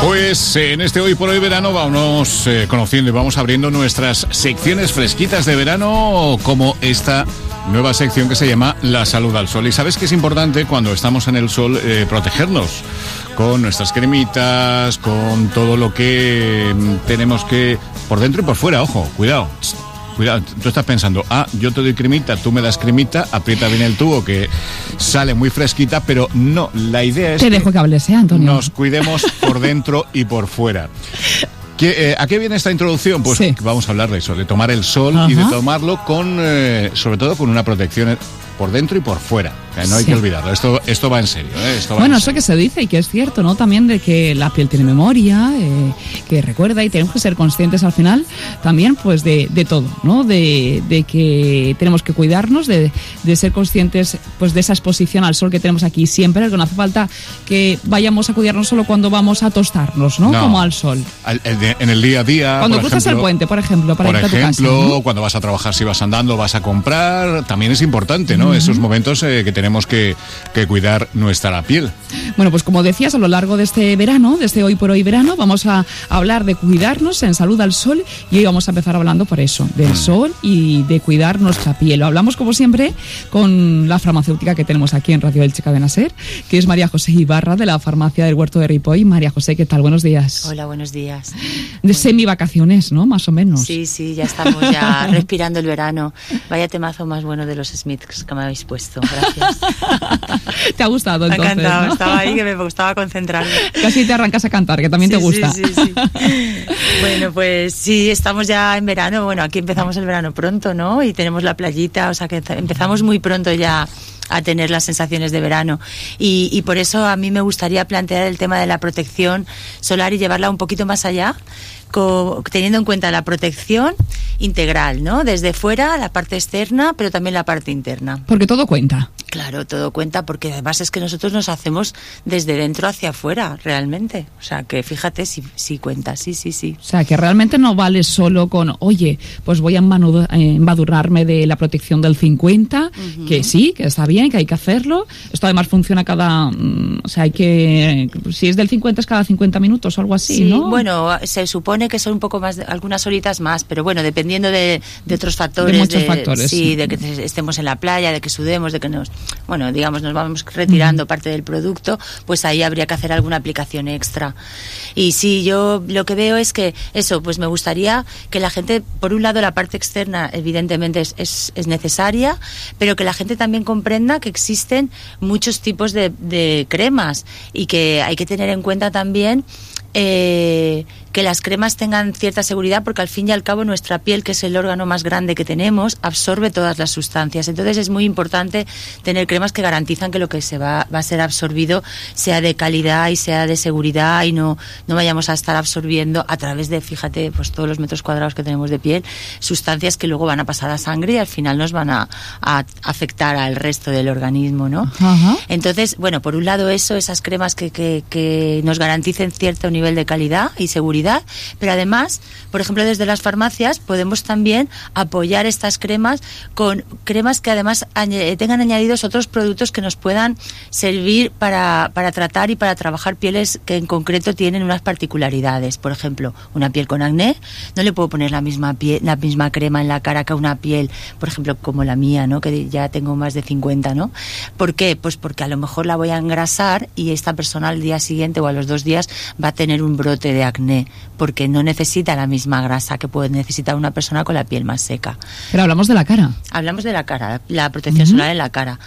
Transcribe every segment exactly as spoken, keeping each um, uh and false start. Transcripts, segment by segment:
Pues eh, en este Hoy por Hoy Verano vamos eh, conociendo y vamos abriendo nuestras secciones fresquitas de verano, como esta nueva sección que se llama La Salud al Sol. Y sabes que es importante cuando estamos en el sol eh, protegernos con nuestras cremitas, con todo lo que mm, tenemos que... por dentro y por fuera, ojo, cuidado. Cuidado, tú estás pensando, ah, yo te doy cremita, tú me das cremita, aprieta bien el tubo que sale muy fresquita, pero no, la idea es te dejo que hables, ¿eh, Antonio? Nos cuidemos por dentro y por fuera. ¿Qué, eh, ¿A qué viene esta introducción? Pues sí. Vamos a hablar de eso, de tomar el sol. Ajá. Y de tomarlo con, eh, sobre todo con una protección por dentro y por fuera. Eh, no hay sí. que olvidarlo, esto, esto va en serio. ¿eh? Esto va bueno, en eso serio. Que se dice y que es cierto, ¿no? También de que la piel tiene memoria, eh, que recuerda, y tenemos que ser conscientes al final también pues de, de todo, ¿no? De, de que tenemos que cuidarnos, de, de ser conscientes pues de esa exposición al sol que tenemos aquí siempre, que no hace falta que vayamos a cuidarnos solo cuando vamos a tostarnos, ¿no? no. Como al sol. Al, el de, en el día a día. Cuando cruzas ejemplo, el puente, por ejemplo, para por ir a tu ejemplo, casa, ¿no? Cuando vas a trabajar, si vas andando, vas a comprar, también es importante, ¿no? Uh-huh. Esos momentos eh, que tenemos que, que cuidar nuestra piel. Bueno, pues como decías, a lo largo de este verano, de este Hoy por Hoy Verano, vamos a hablar de cuidarnos en salud al sol, y hoy vamos a empezar hablando por eso, del mm. sol y de cuidar nuestra piel. Lo hablamos, como siempre, con la farmacéutica que tenemos aquí en Radio Elche Cadena Ser, que es María José Ibarra, de la farmacia del Huerto de Ripoll. María José, ¿qué tal? Buenos días. Hola, buenos días. De bueno. semi-vacaciones, ¿no? Más o menos. Sí, sí, ya estamos ya respirando el verano. Vaya temazo más bueno de los Smiths que me habéis puesto. Gracias. ¿Te ha gustado entonces? Me ha encantado, ¿no? Estaba ahí que me gustaba concentrarme. Casi te arrancas a cantar, que también sí, te gusta. Sí, sí, sí. Bueno, pues sí, estamos ya en verano. Bueno, aquí empezamos el verano pronto, ¿no? Y tenemos la playita, o sea que empezamos muy pronto ya a tener las sensaciones de verano. Y, y por eso a mí me gustaría plantear el tema de la protección solar y llevarla un poquito más allá, co- teniendo en cuenta la protección integral, ¿no? Desde fuera, la parte externa, pero también la parte interna. Porque todo cuenta. Claro, todo cuenta, porque además es que nosotros nos hacemos desde dentro hacia afuera, realmente. O sea, que fíjate si, si cuenta, sí, sí, sí. O sea, que realmente no vale solo con, oye, pues voy a embadurnarme de la protección del cincuenta, uh-huh. que sí, que está bien, que hay que hacerlo. Esto además funciona cada, o sea, hay que, si es del cincuenta es cada cincuenta minutos o algo así, sí, ¿no? Bueno, se supone que son un poco más, algunas horitas más, pero bueno, dependiendo de, de otros factores. De muchos de, factores. Sí, de que estemos en la playa, de que sudemos, de que nos, bueno, digamos, nos vamos retirando uh-huh. parte del producto, pues ahí habría que hacer alguna aplicación extra. Y sí, yo lo que veo es que eso, pues me gustaría que la gente, por un lado la parte externa evidentemente es, es, es necesaria, pero que la gente también comprenda que existen muchos tipos de, de cremas y que hay que tener en cuenta también eh, que las cremas tengan cierta seguridad, porque al fin y al cabo nuestra piel, que es el órgano más grande que tenemos, absorbe todas las sustancias. Entonces es muy importante tener cremas que garantizan que lo que se va, va a ser absorbido sea de calidad y sea de seguridad, y no, no vayamos a estar absorbiendo a través de, fíjate, pues todos los metros cuadrados que tenemos de piel, sustancias que luego van a pasar a sangre y al final nos van a, a afectar al resto del organismo, ¿no? Uh-huh. Entonces, bueno, por un lado eso, esas cremas que, que, que nos garanticen cierto nivel de calidad y seguridad, pero además, por ejemplo, desde las farmacias podemos también apoyar estas cremas con cremas que además añ- tengan añadidos otros productos que nos puedan servir para, para tratar y para trabajar pieles que en concreto tienen unas particularidades. Por ejemplo, una piel con acné, no le puedo poner la misma piel, la misma crema en la cara que una piel, por ejemplo, como la mía, ¿no? Que ya tengo más de cincuenta, ¿no? ¿Por qué? Pues porque a lo mejor la voy a engrasar y esta persona al día siguiente o a los dos días va a tener un brote de acné, porque no necesita la misma grasa que puede necesitar una persona con la piel más seca. Pero hablamos de la cara. Hablamos de la cara, la protección uh-huh. solar en la cara.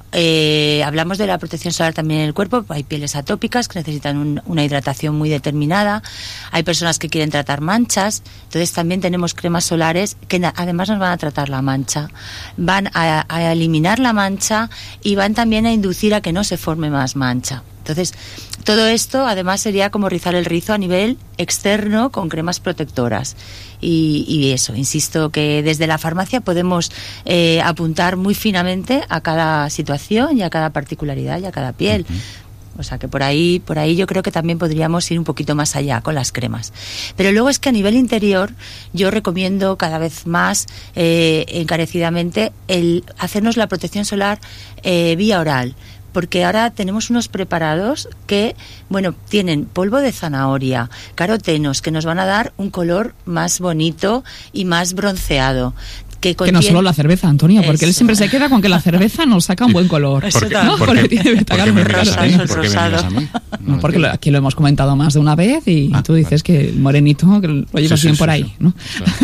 Eh, hablamos de la protección solar también en el cuerpo. Hay pieles atópicas que necesitan un, una hidratación muy determinada. Hay personas que quieren tratar manchas. Entonces también tenemos cremas solares que na- además nos van a tratar la mancha. Van a, a eliminar la mancha y van también a inducir a que no se forme más mancha. Entonces, todo esto además sería como rizar el rizo a nivel externo con cremas protectoras. Y, y eso, insisto que desde la farmacia podemos eh, apuntar muy finamente a cada situación y a cada particularidad y a cada piel. Uh-huh. O sea que por ahí, por ahí yo creo que también podríamos ir un poquito más allá con las cremas. Pero luego es que a nivel interior yo recomiendo cada vez más eh, encarecidamente el hacernos la protección solar eh, vía oral. porque ahora tenemos unos preparados que, bueno, tienen polvo de zanahoria, carotenos, que nos van a dar un color más bonito y más bronceado. Que, contiene... que no solo la cerveza, Antonia, porque Eso. él siempre se queda con que la cerveza nos saca un buen color. ¿Por qué, ¿no? ¿por porque qué, tiene ¿por qué me miras a mí? ¿Por qué me miras a mí? No, no, porque lo, aquí lo hemos comentado más de una vez y ah, tú dices vale. que el morenito que lo llevas sí, bien sí, por sí, ahí, sí. ¿no?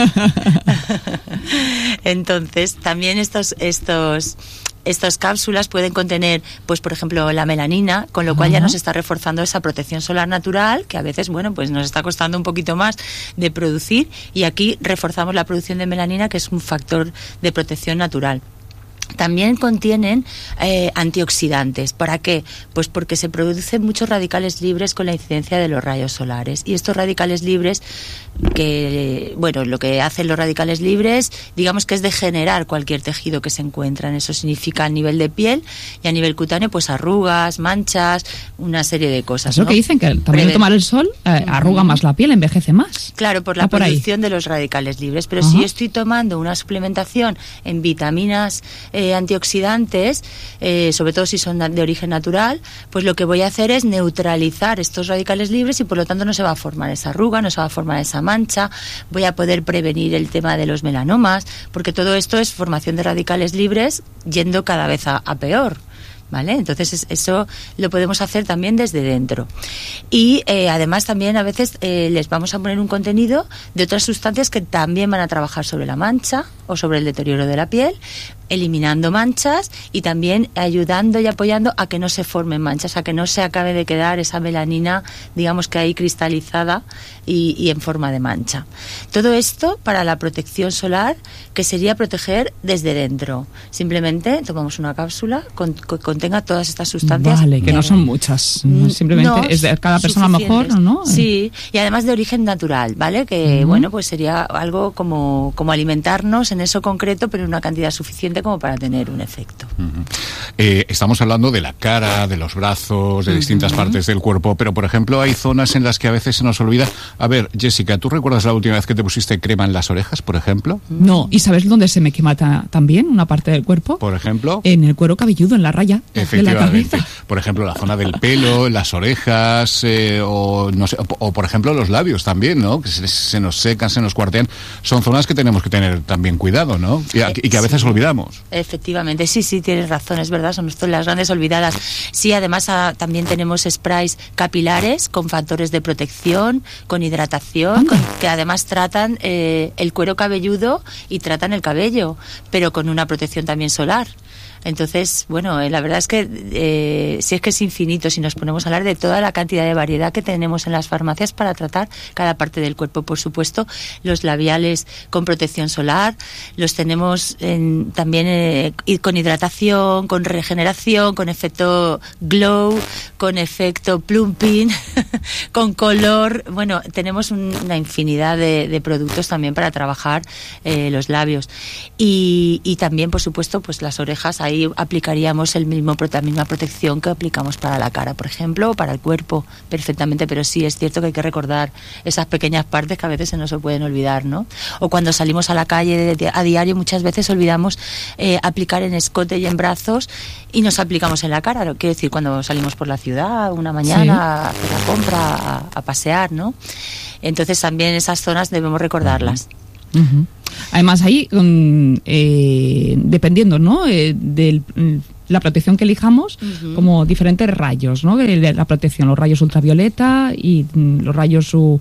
Claro. Entonces, también estos estos Estas cápsulas pueden contener, pues por ejemplo, la melanina, con lo cual uh-huh. ya nos está reforzando esa protección solar natural, que a veces, bueno, pues nos está costando un poquito más de producir, y aquí reforzamos la producción de melanina, que es un factor de protección natural. También contienen eh, antioxidantes. ¿Para qué? Pues porque se producen muchos radicales libres con la incidencia de los rayos solares. Y estos radicales libres, que bueno, lo que hacen los radicales libres, digamos que es degenerar cualquier tejido que se encuentra. Eso significa a nivel de piel y a nivel cutáneo, pues arrugas, manchas, una serie de cosas. Es lo ¿no? que dicen, que también Preven. tomar el sol eh, arruga más la piel, envejece más. Claro, por la por producción ahí. de los radicales libres. Pero uh-huh. si yo estoy tomando una suplementación en vitaminas eh, antioxidantes, eh, sobre todo si son de origen natural, pues lo que voy a hacer es neutralizar estos radicales libres y por lo tanto no se va a formar esa arruga, no se va a formar esa mancha, voy a poder prevenir el tema de los melanomas, porque todo esto es formación de radicales libres yendo cada vez a, a peor. ¿Vale? Entonces eso lo podemos hacer también desde dentro. Y eh, además también a veces eh, les vamos a poner un contenido de otras sustancias que también van a trabajar sobre la mancha o sobre el deterioro de la piel, eliminando manchas y también ayudando y apoyando a que no se formen manchas, a que no se acabe de quedar esa melanina, digamos que ahí cristalizada y, y en forma de mancha. Todo esto para la protección solar, que sería proteger desde dentro. Simplemente tomamos una cápsula con, que contenga todas estas sustancias. Vale, que no son muchas, simplemente no, es de cada persona mejor, ¿no? Sí, y además de origen natural, ¿vale? Que uh-huh. bueno, pues sería algo como, como alimentarnos en eso concreto, pero en una cantidad suficiente como para tener un efecto. Uh-huh. Eh, estamos hablando de la cara, de los brazos, de uh-huh. distintas partes del cuerpo, pero por ejemplo hay zonas en las que a veces se nos olvida. A ver, Jessica, ¿tú recuerdas la última vez que te pusiste crema en las orejas, por ejemplo? No, ¿y sabes dónde se me quema ta- también una parte del cuerpo? Por ejemplo. En el cuero cabelludo, en la raya de la cabeza. Por ejemplo, la zona del pelo, las orejas, eh, o no sé, o, o por ejemplo los labios también, ¿no? Que se, se nos secan, se nos cuartean. Son zonas que tenemos que tener también cuidado, ¿no? Y, y que a veces sí. olvidamos. Efectivamente, sí, sí, tienes razón, es verdad, son las grandes olvidadas. Sí, además a, también tenemos sprays capilares con factores de protección, con hidratación, con, que además tratan eh, el cuero cabelludo y tratan el cabello, pero con una protección también solar. Entonces, bueno, eh, la verdad es que eh, sí es que es infinito si nos ponemos a hablar de toda la cantidad de variedad que tenemos en las farmacias para tratar cada parte del cuerpo. Por supuesto, los labiales con protección solar, los tenemos en, también eh, con hidratación, con regeneración, con efecto glow, con efecto plumping, con color. Bueno, tenemos un, una infinidad de, de productos también para trabajar eh, los labios. Y, y también, por supuesto, pues las orejas. Ahí aplicaríamos el mismo, la misma protección que aplicamos para la cara, por ejemplo, o para el cuerpo, perfectamente, pero sí es cierto que hay que recordar esas pequeñas partes que a veces se nos pueden olvidar, ¿no? O cuando salimos a la calle de, de, a diario, muchas veces olvidamos eh, aplicar en escote y en brazos y nos aplicamos en la cara, quiero decir, cuando salimos por la ciudad una mañana sí. a hacer la compra, a, a pasear, ¿no? Entonces también esas zonas debemos recordarlas. Uh-huh. Además ahí um, eh, dependiendo, ¿no? Eh, del la protección que elijamos, uh-huh. como diferentes rayos, ¿no? La protección, los rayos ultravioleta y los rayos U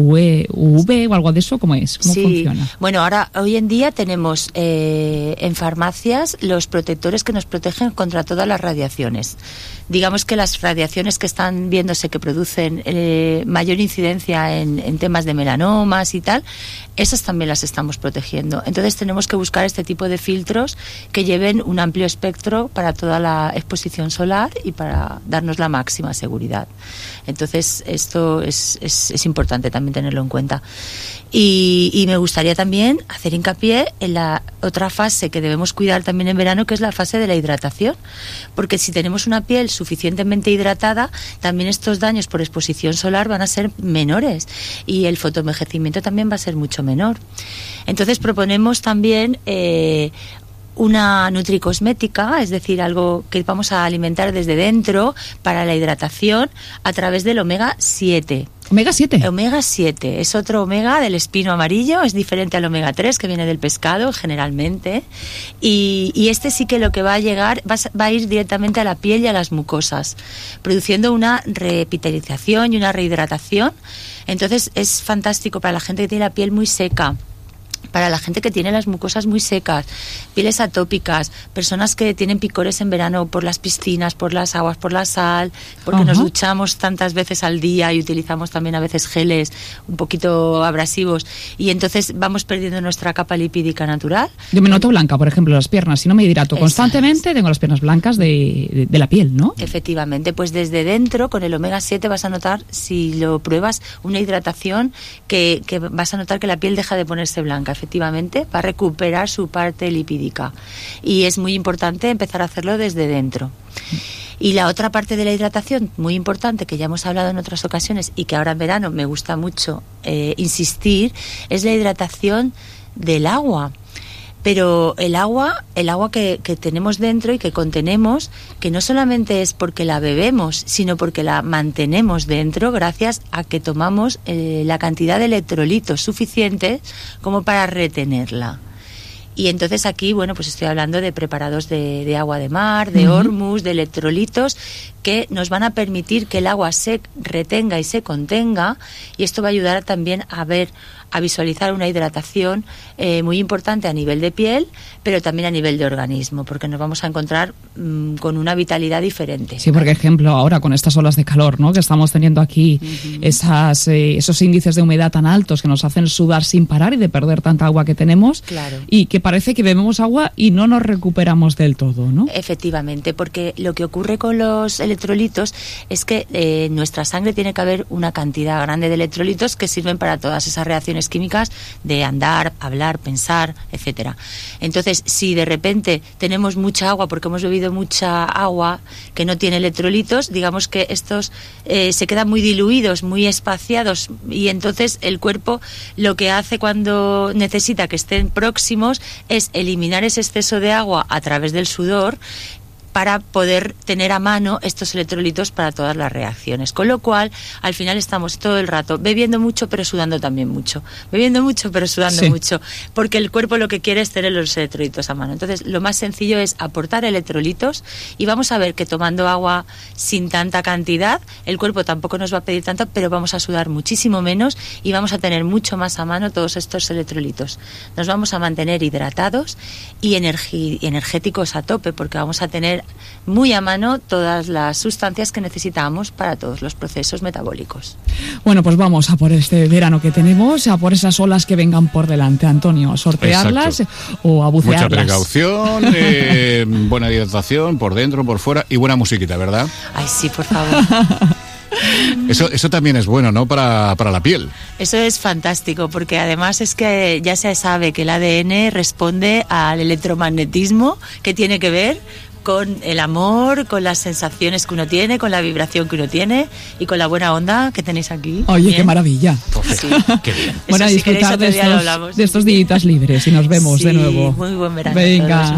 V o algo de eso, ¿cómo es? ¿Cómo sí. funciona? Bueno, ahora, hoy en día tenemos eh, en farmacias los protectores que nos protegen contra todas las radiaciones. Digamos que las radiaciones que están viéndose que producen eh, mayor incidencia en, en temas de melanomas y tal, esas también las estamos protegiendo. Entonces tenemos que buscar este tipo de filtros que lleven un amplio espectro para toda la exposición solar y para darnos la máxima seguridad. Entonces esto es, es, es importante también tenerlo en cuenta. Y, y me gustaría también hacer hincapié en la otra fase que debemos cuidar también en verano, que es la fase de la hidratación, porque si tenemos una piel suficientemente hidratada, también estos daños por exposición solar van a ser menores y el fotoenvejecimiento también va a ser mucho menor. Entonces proponemos también eh, una nutricosmética, es decir, algo que vamos a alimentar desde dentro para la hidratación a través del omega siete. ¿Omega siete? Omega siete, es otro omega del espino amarillo, es diferente al omega tres que viene del pescado generalmente, y, y este sí que lo que va a llegar, va a, va a ir directamente a la piel y a las mucosas, produciendo una revitalización y una rehidratación. Entonces es fantástico para la gente que tiene la piel muy seca, para la gente que tiene las mucosas muy secas, pieles atópicas, personas que tienen picores en verano por las piscinas, por las aguas, por la sal, porque uh-huh. nos duchamos tantas veces al día y utilizamos también a veces geles un poquito abrasivos y entonces vamos perdiendo nuestra capa lipídica natural. Yo me noto blanca, por ejemplo, las piernas. Si no me hidrato constantemente, tengo las piernas blancas de, de, de la piel, ¿no? Efectivamente, pues desde dentro, con el omega siete vas a notar, si lo pruebas, una hidratación que, que vas a notar que la piel deja de ponerse blanca. Efectivamente, va a recuperar su parte lipídica y es muy importante empezar a hacerlo desde dentro. Y la otra parte de la hidratación, muy importante, que ya hemos hablado en otras ocasiones y que ahora en verano me gusta mucho eh, insistir, es la hidratación del agua. Pero el agua, el agua que, que tenemos dentro y que contenemos, que no solamente es porque la bebemos, sino porque la mantenemos dentro gracias a que tomamos eh, la cantidad de electrolitos suficientes como para retenerla. Y entonces aquí, bueno, pues estoy hablando de preparados de, de agua de mar, de uh-huh. hormus, de electrolitos, que nos van a permitir que el agua se retenga y se contenga, y esto va a ayudar también a ver, a visualizar una hidratación eh, muy importante a nivel de piel, pero también a nivel de organismo, porque nos vamos a encontrar mmm, con una vitalidad diferente. Sí, porque ejemplo, ahora con estas olas de calor, ¿no?, que estamos teniendo aquí, uh-huh. esas, eh, esos índices de humedad tan altos que nos hacen sudar sin parar y de perder tanta agua que tenemos, claro. y que parece que bebemos agua y no nos recuperamos del todo, ¿no? Efectivamente, porque lo que ocurre con los electrolitos es que eh, en nuestra sangre tiene que haber una cantidad grande de electrolitos que sirven para todas esas reacciones químicas de andar, hablar, pensar, etcétera. Entonces, si de repente tenemos mucha agua porque hemos bebido mucha agua que no tiene electrolitos, digamos que estos eh, se quedan muy diluidos, muy espaciados, y entonces el cuerpo lo que hace cuando necesita que estén próximos es eliminar ese exceso de agua a través del sudor para poder tener a mano estos electrolitos para todas las reacciones. Con lo cual, al final estamos todo el rato bebiendo mucho, pero sudando también mucho. Bebiendo mucho, pero sudando sí. mucho. Porque el cuerpo lo que quiere es tener los electrolitos a mano. Entonces, lo más sencillo es aportar electrolitos, y vamos a ver que tomando agua sin tanta cantidad, el cuerpo tampoco nos va a pedir tanto, pero vamos a sudar muchísimo menos y vamos a tener mucho más a mano todos estos electrolitos. Nos vamos a mantener hidratados y energi- energéticos a tope, porque vamos a tener muy a mano todas las sustancias que necesitamos para todos los procesos metabólicos. Bueno, pues vamos a por este verano que tenemos, a por esas olas que vengan por delante, Antonio, a sortearlas. Exacto. O a bucearlas. Mucha precaución, eh, buena hidratación por dentro, por fuera y buena musiquita, ¿verdad? Ay, sí, por favor. Eso, eso también es bueno, ¿no?, para, para la piel. Eso es fantástico, porque además es que ya se sabe que el A D N responde al electromagnetismo, que tiene que ver con el amor, con las sensaciones que uno tiene, con la vibración que uno tiene y con la buena onda que tenéis aquí. Oye, bien. Qué maravilla. Sí. Qué bien. Bueno, a disfrutar si de, estos, de estos días libres y nos vemos sí, de nuevo. Muy buen verano. Venga.